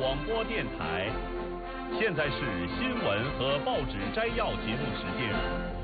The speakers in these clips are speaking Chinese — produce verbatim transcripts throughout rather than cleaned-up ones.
广播电台。现在是新闻和报纸摘要节目时间。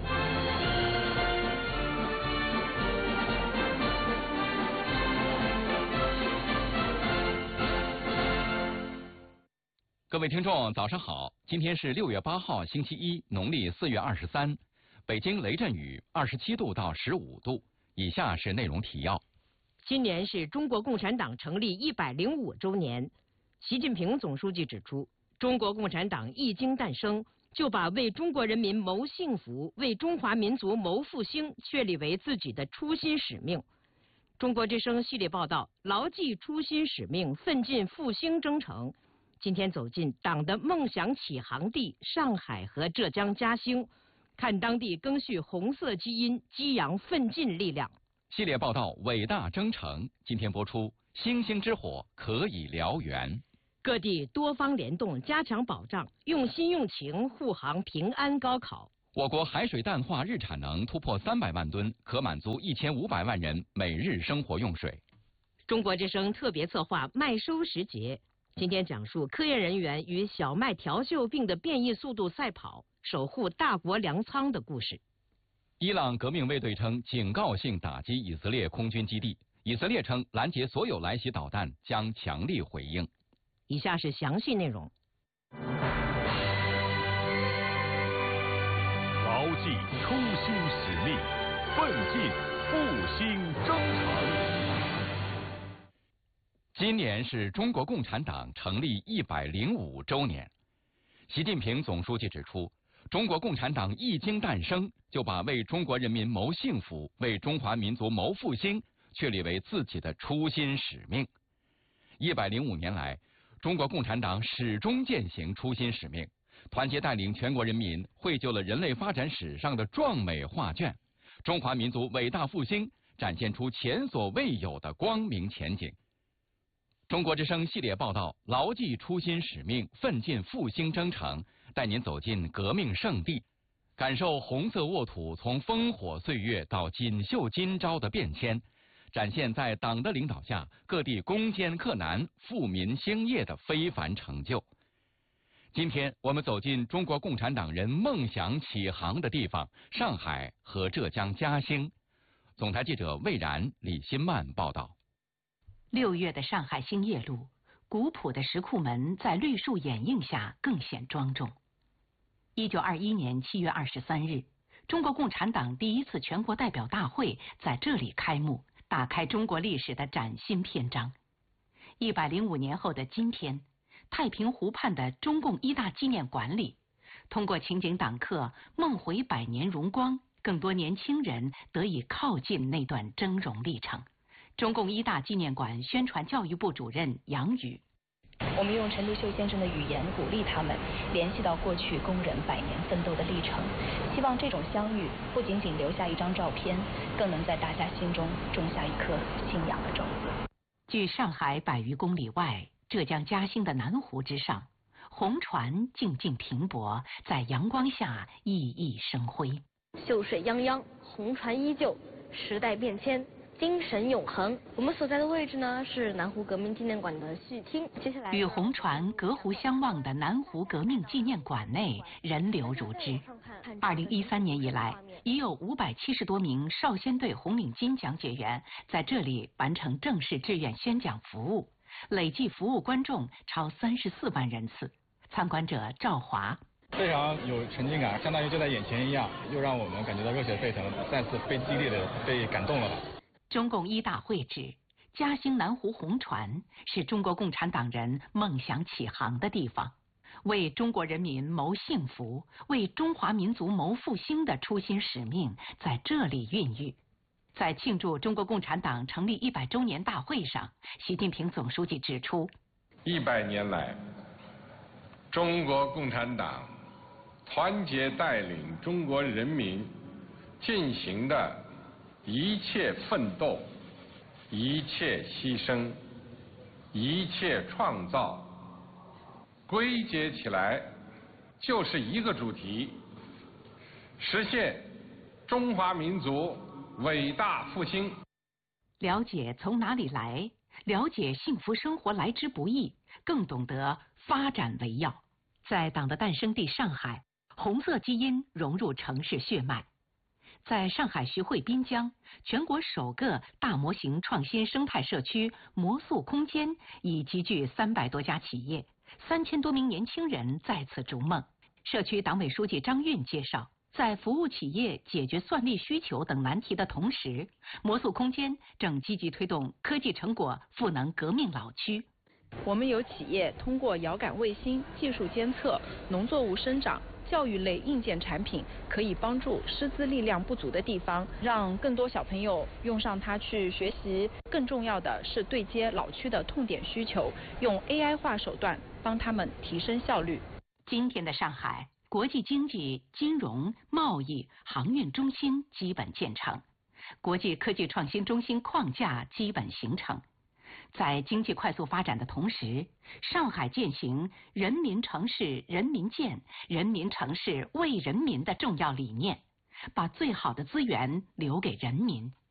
各位听众，早上好！今天是六月八号，星期一，农历四月二十三。北京雷阵雨，二十七度到十五度。以下是内容提要。 今年是中国共产党成立一百零五周年。习近平总书记指出，中国共产党一经诞生，就把为中国人民谋幸福、为中华民族谋复兴确立为自己的初心使命。中国之声系列报道，牢记初心使命，奋进复兴征程。今天走进党的梦想起航地上海和浙江嘉兴，看当地赓续红色基因，激扬奋进力量。 系列报道伟大征程，今天播出星星之火可以燎原。 各地多方联动，加强保障，用心用情护航平安高考。 我国海水淡化日产能突破三百万吨，可满足一千五百万人每日生活用水。 中国之声特别策划麦收时节，今天讲述科研人员与小麦调锈病的变异速度赛跑，守护大国粮仓的故事。 伊朗革命卫队称警告性打击以色列空军基地，以色列称拦截所有来袭导弹，将强力回应。 以下是详细内容。 牢记初心使命，奋进复兴征程。 今年是中国共产党成立一百零五周年。习近平总书记指出，中国共产党一经诞生，就把为中国人民谋幸福、为中华民族谋复兴确立为自己的初心使命。一百零五年来，中国共产党始终践行初心使命，团结带领全国人民绘就了人类发展史上的壮美画卷，中华民族伟大复兴展现出前所未有的光明前景。中国之声系列报道，牢记初心使命，奋进复兴征程，带您走进革命圣地，感受红色沃土从烽火岁月到锦绣今朝的变迁，展现在党的领导下各地攻坚克难、富民兴业的非凡成就。今天我们走进中国共产党人梦想起航的地方——上海和浙江嘉兴。总台记者魏然、李新曼报道。 六月的上海兴业路，古朴的石库门在绿树掩映下更显庄重。一九二一年七月二十三日，中国共产党第一次全国代表大会在这里开幕，打开中国历史的崭新篇章。一百零五年后的今天，太平湖畔的中共一大纪念馆里，通过情景党课梦回百年荣光，更多年轻人得以靠近那段峥嵘历程。中共一大纪念馆宣传教育部主任杨宇： 我们用陈独秀先生的语言鼓励他们联系到过去工人百年奋斗的历程，希望这种相遇不仅仅留下一张照片，更能在大家心中种下一颗信仰的种子。 距上海百余公里外，浙江嘉兴的南湖之上，红船静静停泊，在阳光下熠熠生辉。 秀水泱泱，红船依旧，时代变迁，精神永恒。我们所在的位置呢，是南湖革命纪念馆的戏厅。接下来， 与红船隔湖相望的南湖革命纪念馆内人流如织。二零一三年以来，已有五百七十多名少先队红领巾讲解员在这里完成正式志愿宣讲服务，累计服务观众超三十四万人次。参观者赵华： 非常有沉浸感，相当于就在眼前一样，又让我们感觉到热血沸腾，再次被激励的被感动了。 中共一大会址嘉兴南湖红船是中国共产党人梦想起航的地方，为中国人民谋幸福、为中华民族谋复兴的初心使命在这里孕育。在庆祝中国共产党成立一百周年大会上，习近平总书记指出， 一百年来，中国共产党团结带领中国人民进行的一切奋斗、一切牺牲、一切创造，归结起来就是一个主题：实现中华民族伟大复兴。 了解从哪里来，了解幸福生活来之不易， 更懂得发展为要。在党的诞生地上海，红色基因融入城市血脉。在上海徐汇滨江，全国首个大模型创新生态社区魔塑空间已集聚三百多家企业，三千多名年轻人在此逐梦。社区党委书记张运介绍，在服务企业解决算力需求等难题的同时，魔塑空间正积极推动科技成果赋能革命老区。 我们有企业通过遥感卫星技术监测农作物生长、教育类硬件产品，可以帮助师资力量不足的地方，让更多小朋友用上它去学习。更重要的是对接老区的痛点需求，用 A I 化手段帮他们提升效率。 今天的上海，国际经济、金融、贸易、航运中心基本建成，国际科技创新中心框架基本形成。在经济快速发展的同时，上海践行人民城市人民建、人民城市为人民的重要理念，把最好的资源留给人民，